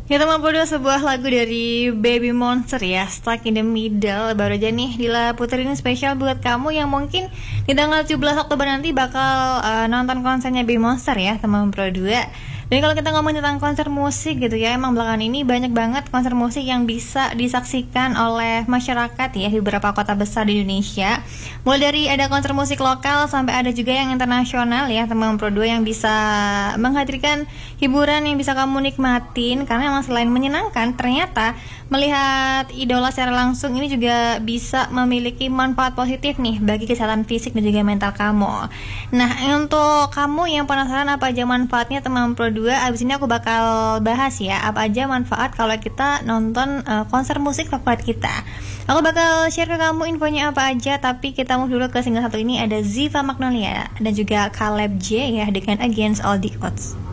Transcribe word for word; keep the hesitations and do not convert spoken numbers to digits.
Kita mampu dua sebuah lagu dari Baby Monster ya, Stuck in the Middle. Baru aja nih Dila puterin spesial buat kamu yang mungkin di tanggal tujuh belas Oktober nanti bakal uh, nonton konsernya Baby Monster ya, teman Pro dua. Dan kalau kita ngomong tentang konser musik gitu ya, emang belakangan ini banyak banget konser musik yang bisa disaksikan oleh masyarakat ya di beberapa kota besar di Indonesia. Mulai dari ada konser musik lokal sampai ada juga yang internasional ya, teman Pro dua, yang bisa menghadirkan hiburan yang bisa kamu nikmatin. Karena emang selain menyenangkan, ternyata melihat idola secara langsung ini juga bisa memiliki manfaat positif nih bagi kesehatan fisik dan juga mental kamu. Nah, untuk kamu yang penasaran apa aja manfaatnya teman Pro dua, abis ini aku bakal bahas ya apa aja manfaat kalau kita nonton uh, konser musik favorit kita. Aku bakal share ke kamu infonya apa aja, tapi kita mau dulu ke single satu ini. Ada Ziva Magnolia dan juga Caleb J ya dengan Against All the Odds.